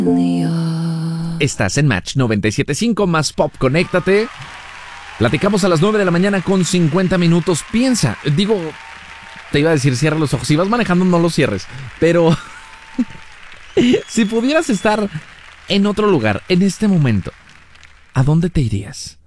Estás en Match 97.5 más Pop, conéctate. Platicamos a las 9 de la mañana con 50 minutos. Piensa, te iba a decir cierra los ojos. Si vas manejando no los cierres, pero si pudieras estar en otro lugar en este momento, ¿a dónde te irías?